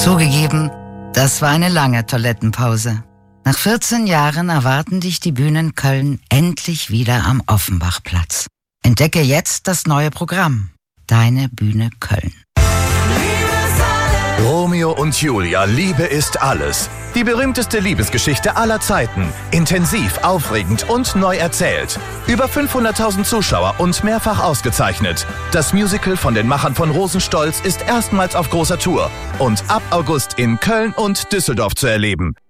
Zugegeben, das war eine lange Toilettenpause. Nach 14 Jahren erwarten dich die Bühnen Köln endlich wieder am Offenbachplatz. Entdecke jetzt das neue Programm. Deine Bühne Köln. Romeo und Julia, Liebe ist alles. Die berühmteste Liebesgeschichte aller Zeiten. Intensiv, aufregend und neu erzählt. Über 500.000 Zuschauer und mehrfach ausgezeichnet. Das Musical von den Machern von Rosenstolz ist erstmals auf großer Tour und ab August in Köln und Düsseldorf zu erleben.